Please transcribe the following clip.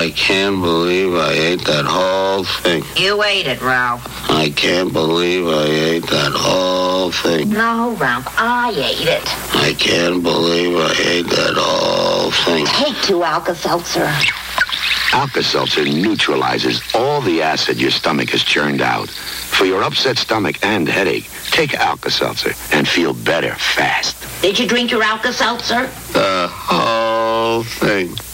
I can't believe I ate that whole thing. You ate it, Ralph. I can't believe I ate that whole thing. No, Ralph, I ate it. I can't believe I ate that whole thing. Take 2 Alka-Seltzer. Alka-Seltzer neutralizes all the acid your stomach has churned out. For your upset stomach and headache, take Alka-Seltzer and feel better fast. Did you drink your Alka-Seltzer? The whole thing.